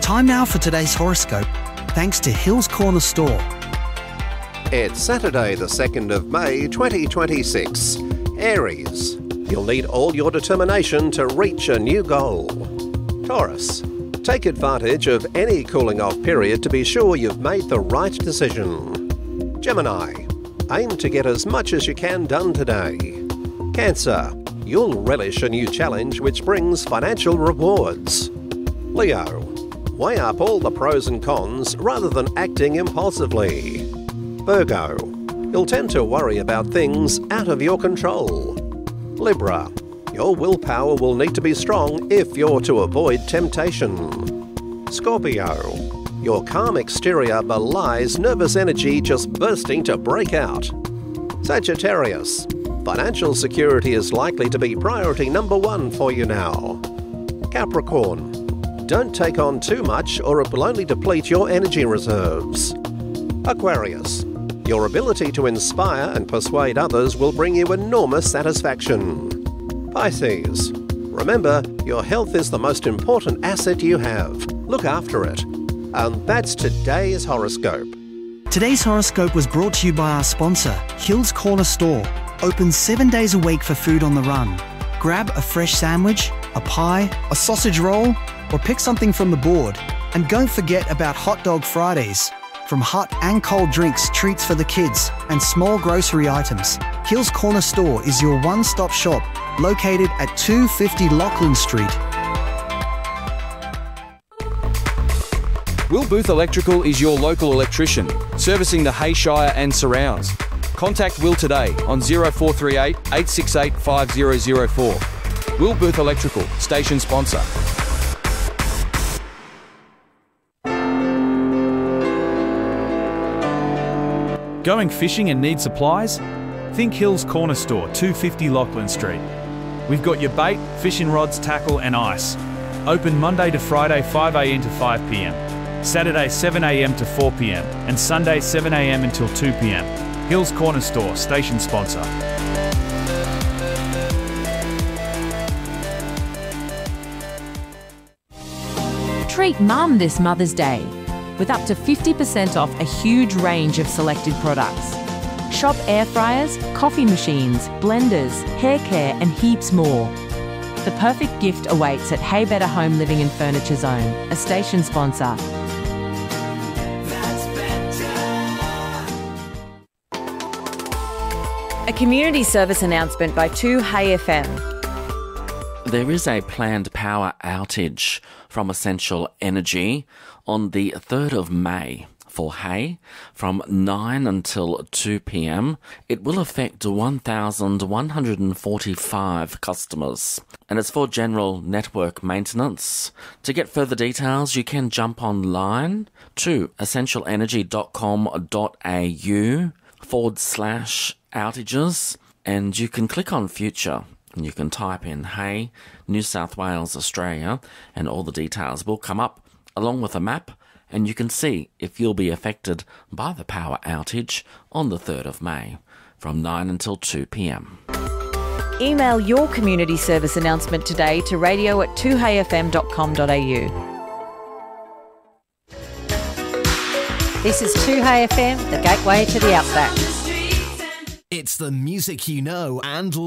Time now for today's horoscope, thanks to Hills Corner Store. It's Saturday the 2nd of May 2026. Aries, you'll need all your determination to reach a new goal. Taurus, take advantage of any cooling off period to be sure you've made the right decision. Gemini, aim to get as much as you can done today. Cancer, you'll relish a new challenge which brings financial rewards. Leo, weigh up all the pros and cons rather than acting impulsively. Virgo, you'll tend to worry about things out of your control. Libra, your willpower will need to be strong if you're to avoid temptation. Scorpio, your calm exterior belies nervous energy just bursting to break out. Sagittarius, financial security is likely to be priority number one for you now. Capricorn, don't take on too much or it will only deplete your energy reserves. Aquarius, your ability to inspire and persuade others will bring you enormous satisfaction. Pisces, remember, your health is the most important asset you have. Look after it. And that's today's horoscope. Today's horoscope was brought to you by our sponsor, Hills Corner Store. Open 7 days a week for food on the run. Grab a fresh sandwich, a pie, a sausage roll, or pick something from the board. And don't forget about Hot Dog Fridays. From hot and cold drinks, treats for the kids, and small grocery items, Hills Corner Store is your one-stop shop, located at 250 Lachlan Street. Will Booth Electrical is your local electrician, servicing the Hayshire and surrounds. Contact Will today on 0438 868 5004. Will Booth Electrical, station sponsor. Going fishing and need supplies? Think Hills Corner Store, 250 Lachlan Street. We've got your bait, fishing rods, tackle and ice. Open Monday to Friday 5am to 5pm, Saturday 7am to 4pm and Sunday 7am until 2pm. Hills Corner Store, station sponsor. Treat Mum this Mother's Day with up to 50% off a huge range of selected products. Shop air fryers, coffee machines, blenders, hair care and heaps more. The perfect gift awaits at Hey Better Home Living and Furniture Zone, a station sponsor. A community service announcement by 2Hey FM. There is a planned power outage from Essential Energy on the 3rd of May for Hay from 9 until 2 p.m. It will affect 1,145 customers and it's for general network maintenance. To get further details, you can jump online to essentialenergy.com.au/outages and you can click on Future. And you can type in Hay, New South Wales, Australia, and all the details will come up along with a map, and you can see if you'll be affected by the power outage on the 3rd of May from 9 until 2 p.m. Email your community service announcement today to radio@2heyfm.com.au. This is 2Hey FM, the gateway to the Outback. It's the music you know and